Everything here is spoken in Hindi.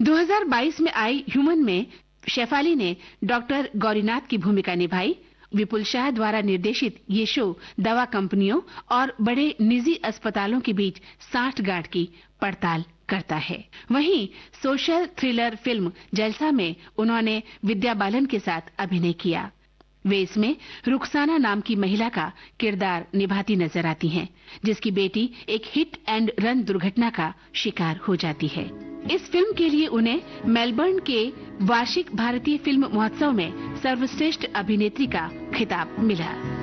2022 में आई ह्यूमन में शेफाली ने डॉक्टर गौरीनाथ की भूमिका निभाई। विपुल शाह द्वारा निर्देशित ये शो दवा कंपनियों और बड़े निजी अस्पतालों के बीच सांठगांठ की पड़ताल करता है। वहीं सोशल थ्रिलर फिल्म जलसा में उन्होंने विद्या बालन के साथ अभिनय किया। वे इसमें रुखसाना नाम की महिला का किरदार निभाती नजर आती हैं, जिसकी बेटी एक हिट एंड रन दुर्घटना का शिकार हो जाती है। इस फिल्म के लिए उन्हें मेलबर्न के वार्षिक भारतीय फिल्म महोत्सव में सर्वश्रेष्ठ अभिनेत्री का खिताब मिला।